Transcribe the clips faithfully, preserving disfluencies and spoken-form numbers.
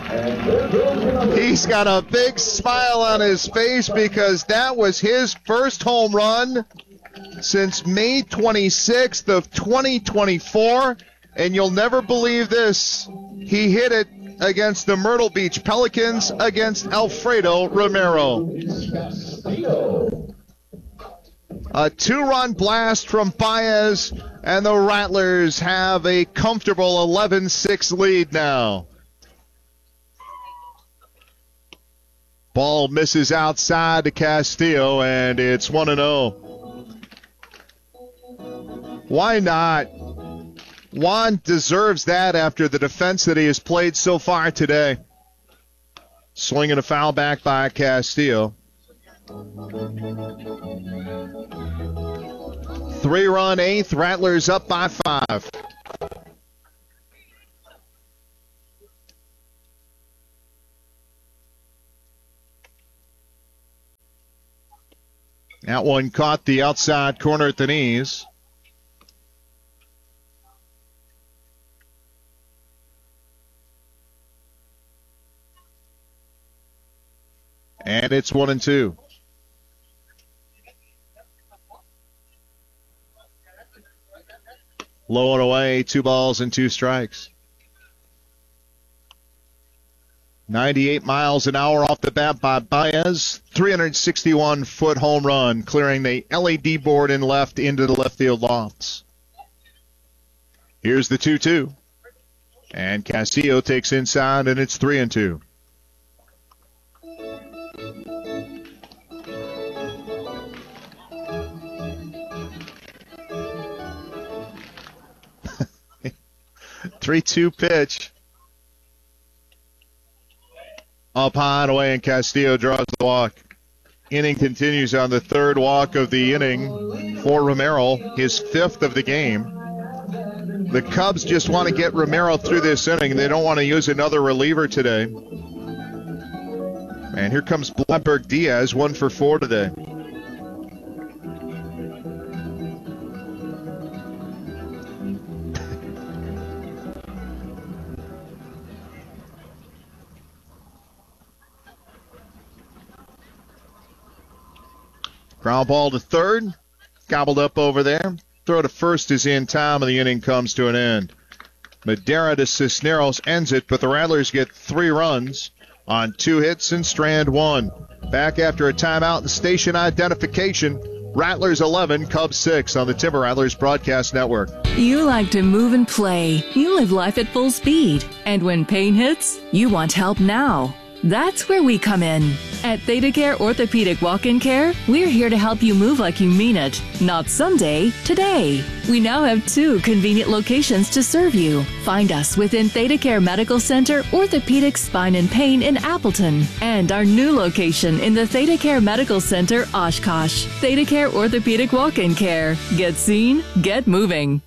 He's got a big smile on his face because that was his first home run since May twenty-sixth of twenty twenty-four. And you'll never believe this. He hit it against the Myrtle Beach Pelicans against Alfredo Romero. A two-run blast from Baez, and the Rattlers have a comfortable eleven six lead now. Ball misses outside to Castillo, and it's one and oh. Why not? Juan deserves that after the defense that he has played so far today. Swinging a foul back by Castillo. Three-run eighth, Rattlers up by five. That one caught the outside corner at the knees. And it's one and two. Low and away, two balls and two strikes. ninety-eight miles an hour off the bat by Baez. three hundred sixty-one foot home run, clearing the L E D board in left into the left field lofts. Here's the two two. And Castillo takes inside, and it's three and two. three two pitch. Up high and away, and Castillo draws the walk. Inning continues on the third walk of the inning for Romero, his fifth of the game. The Cubs just want to get Romero through this inning. They don't want to use another reliever today. And here comes Blackburg Diaz, one for four today. Ground ball to third. Gobbled up over there. Throw to first is in time, and the inning comes to an end. Madera to Cisneros ends it, but the Rattlers get three runs on two hits and strand one. Back after a timeout and station identification. Rattlers eleven, Cubs six on the Timber Rattlers Broadcast Network. You like to move and play. You live life at full speed. And when pain hits, you want help now. That's where we come in. At ThedaCare Orthopedic Walk-In Care, we're here to help you move like you mean it. Not someday, today. We now have two convenient locations to serve you. Find us within ThedaCare Medical Center, Orthopedic Spine and Pain in Appleton, and our new location in the ThedaCare Medical Center, Oshkosh. ThedaCare Orthopedic Walk-In Care. Get seen, get moving.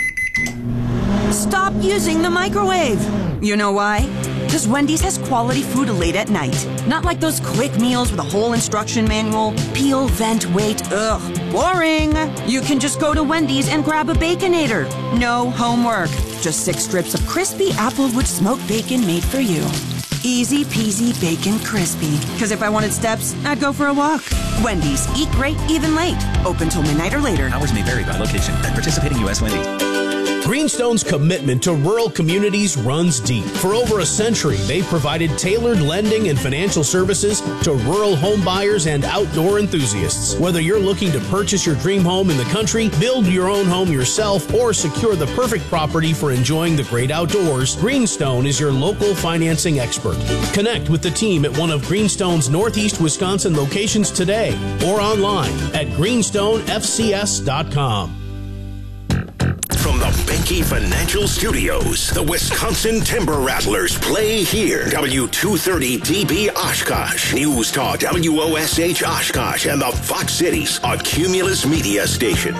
Stop using the microwave. You know why? Because Wendy's has quality food late at night. Not like those quick meals with a whole instruction manual. Peel, vent, wait. Ugh, boring. You can just go to Wendy's and grab a Baconator. No homework. Just six strips of crispy Applewood smoked bacon made for you. Easy peasy bacon crispy. Because if I wanted steps, I'd go for a walk. Wendy's. Eat great, even late. Open till midnight or later. Hours may vary by location. At participating U S Wendy's. Greenstone's commitment to rural communities runs deep. For over a century, they've provided tailored lending and financial services to rural home buyers and outdoor enthusiasts. Whether you're looking to purchase your dream home in the country, build your own home yourself, or secure the perfect property for enjoying the great outdoors, Greenstone is your local financing expert. Connect with the team at one of Greenstone's Northeast Wisconsin locations today or online at greenstone f c s dot com. From the Benke Financial Studios, the Wisconsin Timber Rattlers play here. W two thirty D B Oshkosh, News Talk W O S H Oshkosh, and the Fox Cities, a Cumulus media station.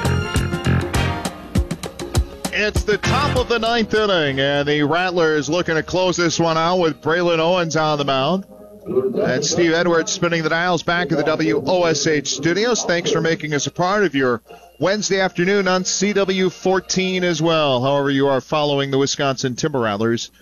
It's the top of the ninth inning, and the Rattlers looking to close this one out with Braylon Owens on the mound. That's Steve Edwards spinning the dials back at the W O S H studios. Thanks for making us a part of your Wednesday afternoon on C W fourteen as well. However you are following the Wisconsin Timber Rattlers,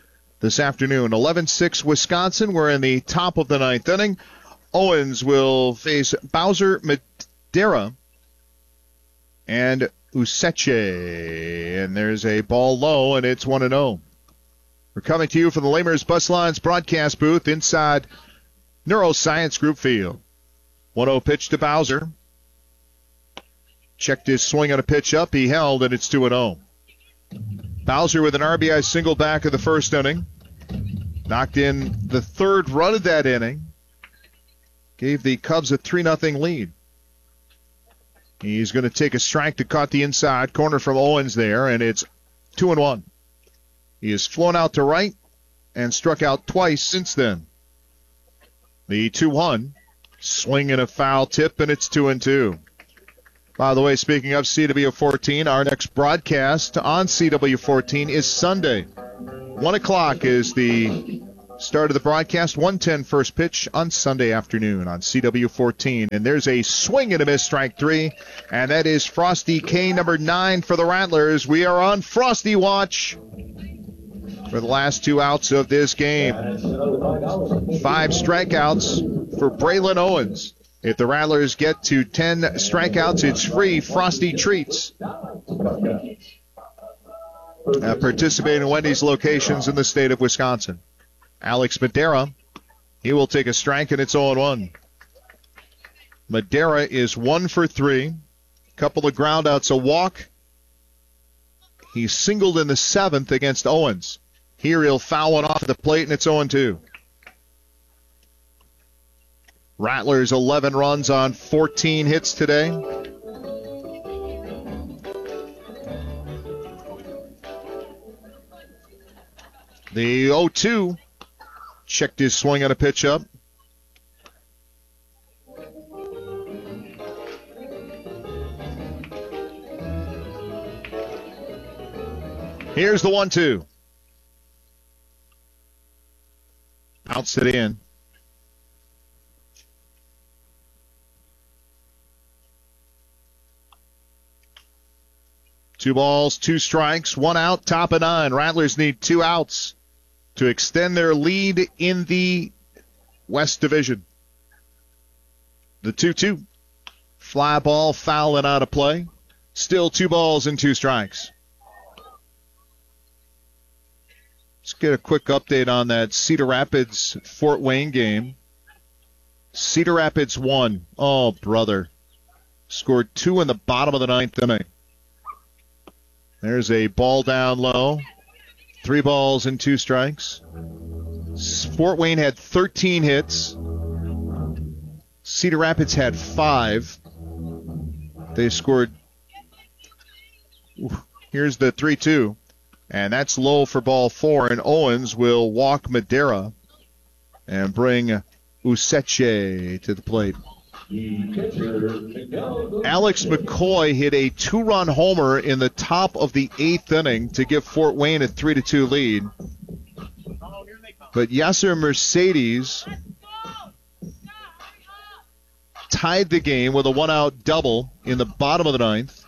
this afternoon. eleven six Wisconsin. We're in the top of the ninth inning. Owens will face Bowser Madera and Useche. And there's a ball low, and it's one and oh. We're coming to you from the Lamers Bus Lines broadcast booth inside Neuroscience Group Field. one oh pitch to Bowser. Checked his swing on a pitch up. He held, and it's two and oh. Bowser with an R B I single back of the first inning. Knocked in the third run of that inning. Gave the Cubs a three nothing lead. He's going to take a strike to cut the inside corner from Owens there, and it's two and one. He has flown out to right and struck out twice since then. The two one. Swing and a foul tip, and it's two and two. By the way, speaking of C W fourteen, our next broadcast on C W fourteen is Sunday. one o'clock is the start of the broadcast. one ten first pitch on Sunday afternoon on C W fourteen. And there's a swing and a miss, strike three. And that is Frosty K, number nine for the Rattlers. We are on Frosty watch for the last two outs of this game. Five strikeouts for Braylon Owens. If the Rattlers get to ten strikeouts, it's free Frosty treats. Uh, participating in Wendy's locations in the state of Wisconsin. Alex Madera, he will take a strike, and it's oh and one. Madera is one for three. Couple of groundouts, a walk. He singled in the seventh against Owens. Here he'll foul one off the plate, and it's oh and two. Rattlers eleven runs on fourteen hits today. The oh two checked his swing on a pitch up. Here's the one two. Bounced it in. Two balls, two strikes, one out, top of nine. Rattlers need two outs to extend their lead in the West Division. The two two. Fly ball, foul and out of play. Still two balls and two strikes. Let's get a quick update on that Cedar Rapids Fort Wayne game. Cedar Rapids won. Oh, brother. Scored two in the bottom of the ninth inning. There's a ball down low. Three balls and two strikes. Fort Wayne had thirteen hits. Cedar Rapids had five. They scored. Here's the three two. And that's low for ball four. And Owens will walk Madera and bring Useche to the plate. Alex McCoy hit a two-run homer in the top of the eighth inning to give Fort Wayne a three to two lead. But Yasser Mercedes tied the game with a one-out double in the bottom of the ninth.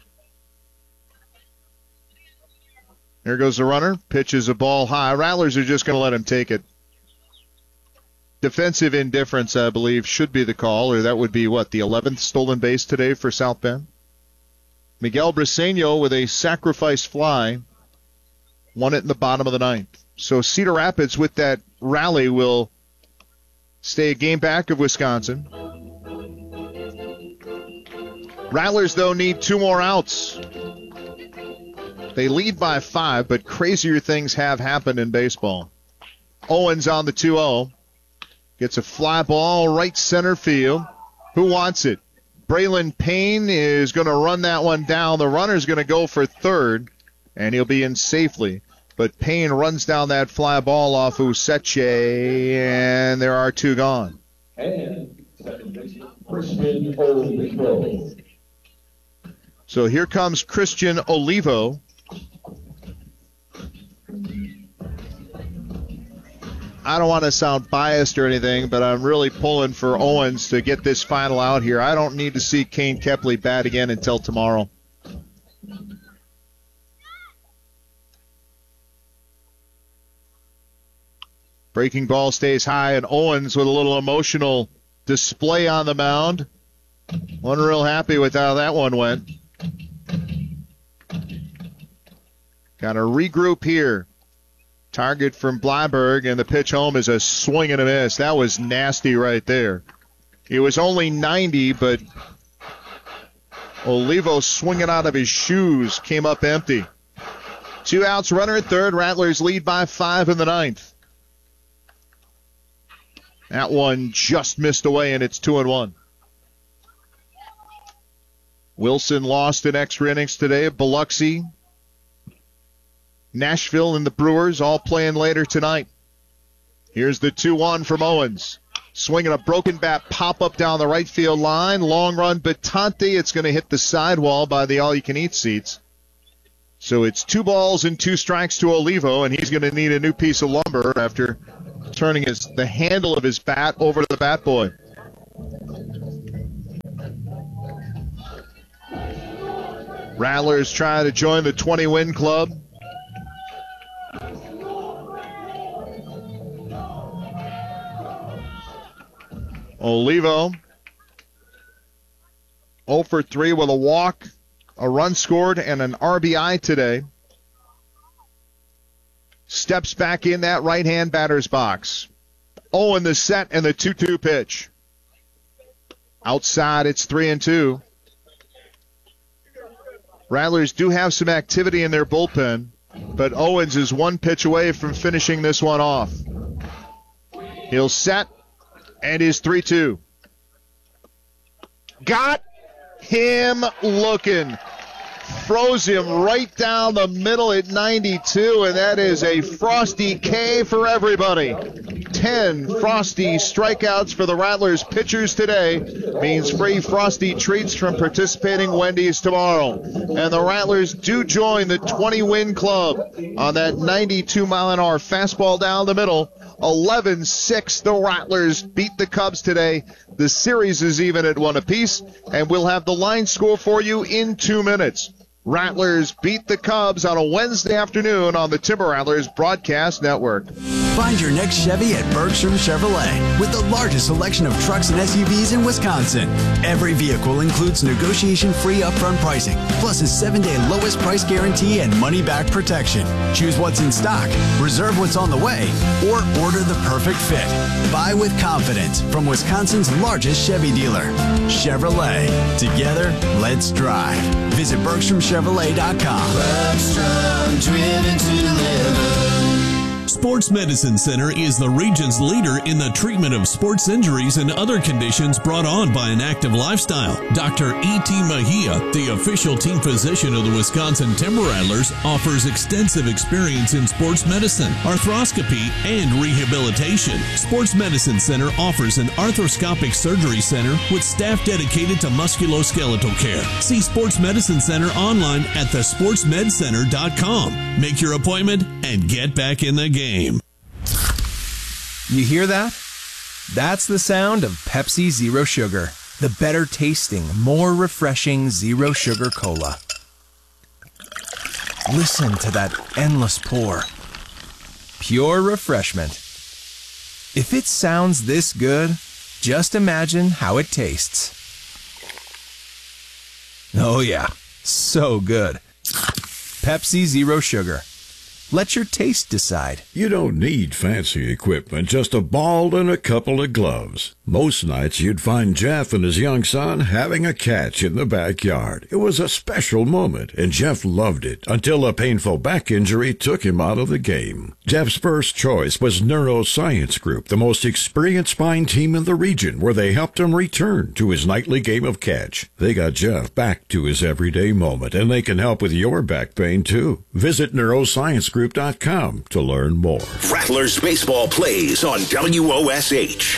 There goes the runner. Pitches a ball high. Rattlers are just going to let him take it. Defensive indifference, I believe, should be the call, or that would be, what, the eleventh stolen base today for South Bend? Miguel Briseño with a sacrifice fly won it in the bottom of the ninth. So Cedar Rapids, with that rally, will stay a game back of Wisconsin. Rattlers, though, need two more outs. They lead by five, but crazier things have happened in baseball. Owens on the two oh. Gets a fly ball right center field. Who wants it? Braylon Payne is going to run that one down. The runner's going to go for third, and he'll be in safely. But Payne runs down that fly ball off Useche, and there are two gone. And Christian Olivo. So here comes Christian Olivo. I don't want to sound biased or anything, but I'm really pulling for Owens to get this final out here. I don't need to see Kane Kepley bat again until tomorrow. Breaking ball stays high, and Owens with a little emotional display on the mound. Wasn't real happy with how that one went. Got to regroup here. Target from Blyberg, and the pitch home is a swing and a miss. That was nasty right there. It was only ninety, but Olivo swinging out of his shoes came up empty. Two outs, runner at third. Rattlers lead by five in the ninth. That one just missed away, and it's two and one. Wilson lost in extra innings today. Biloxi, Nashville, and the Brewers all playing later tonight. Here's the two one from Owens. Swinging a broken bat pop-up down the right field line. Long run, Batante. It's going to hit the sidewall by the all-you-can-eat seats. So it's two balls and two strikes to Olivo, and he's going to need a new piece of lumber after turning his the handle of his bat over to the bat boy. Rattlers try to join the twenty-win club. Olivo oh for three with a walk, a run scored, and an R B I today. Steps back in that right-hand batter's box. Oh, and the set and the two two pitch. Outside, it's three and two. Rattlers do have some activity in their bullpen, but Owens is one pitch away from finishing this one off. He'll set, and is three two. Got him looking. Froze him right down the middle at ninety-two, and that is a Frosty K for everybody. Ten Frosty strikeouts for the Rattlers pitchers today means free Frosty treats from participating Wendy's tomorrow. And the Rattlers do join the twenty-win club on that ninety-two mile an hour fastball down the middle. eleven six, the Rattlers beat the Cubs today. The series is even at one apiece, and we'll have the line score for you in two minutes. Rattlers beat the Cubs on a Wednesday afternoon on the Timber Rattlers Broadcast Network. Find your next Chevy at Bergstrom Chevrolet with the largest selection of trucks and S U Vs in Wisconsin. Every vehicle includes negotiation-free upfront pricing, plus a seven-day lowest price guarantee and money-back protection. Choose what's in stock, reserve what's on the way, or order the perfect fit. Buy with confidence from Wisconsin's largest Chevy dealer. Chevrolet. Together, let's drive. Visit Bergstrom Chevrolet dot com. Bergstrom, driven to live. Sports Medicine Center is the region's leader in the treatment of sports injuries and other conditions brought on by an active lifestyle. Doctor E T. Mejia, the official team physician of the Wisconsin Timber Rattlers, offers extensive experience in sports medicine, arthroscopy, and rehabilitation. Sports Medicine Center offers an arthroscopic surgery center with staff dedicated to musculoskeletal care. See Sports Medicine Center online at the sports med center dot com. Make your appointment and get back in the game. You hear that? That's the sound of Pepsi Zero Sugar, the better tasting, more refreshing zero sugar cola. Listen to that endless pour. Pure refreshment. If it sounds this good, just imagine how it tastes. Oh yeah, so good. Pepsi Zero Sugar. Let your taste decide. You don't need fancy equipment, just a ball and a couple of gloves. Most nights you'd find Jeff and his young son having a catch in the backyard. It was a special moment, and Jeff loved it until a painful back injury took him out of the game. Jeff's first choice was Neuroscience Group, the most experienced spine team in the region, where they helped him return to his nightly game of catch. They got Jeff back to his everyday moment, and they can help with your back pain too. Visit neuroscience group dot com to learn more. Rattlers baseball plays on W O S H.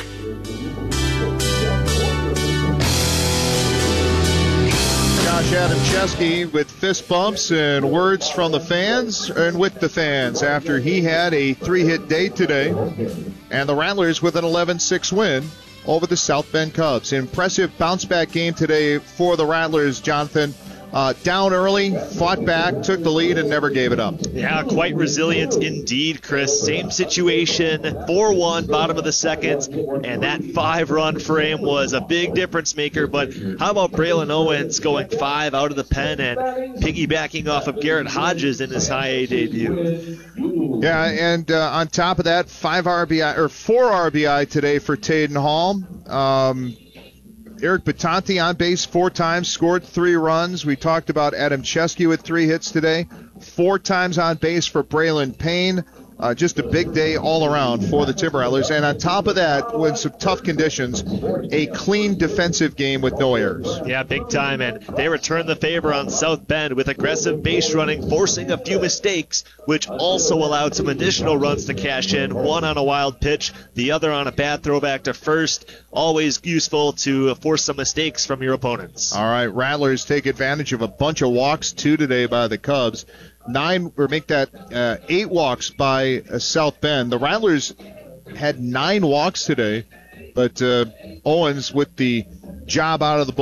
Josh Adamczewski with fist bumps and words from the fans and with the fans after he had a three-hit day today. And the Rattlers with an eleven six win over the South Bend Cubs. Impressive bounce-back game today for the Rattlers, Jonathan. Uh, down early, fought back, took the lead, and never gave it up. Yeah, quite resilient indeed, Chris. Same situation, four one, bottom of the second, and that five-run frame was a big difference maker. But how about Braylon Owens going five out of the pen and piggybacking off of Garrett Hodges in his high A debut? Yeah, and uh, on top of that, five R B I or four R B I today for Taden Hall. Um, Eric Batanti on base four times, scored three runs. We talked about Adam Chesky with three hits today. Four times on base for Braylon Payne. Uh, just a big day all around for the Timber Rattlers. And on top of that, with some tough conditions, a clean defensive game with no errors. Yeah, big time. And they return the favor on South Bend with aggressive base running, forcing a few mistakes, which also allowed some additional runs to cash in. One on a wild pitch, the other on a bad throwback to first. Always useful to force some mistakes from your opponents. All right, Rattlers take advantage of a bunch of walks, two today by the Cubs. Nine, or make that uh, eight walks by uh, South Bend. The Rattlers had nine walks today, but uh, Owens with the job out of the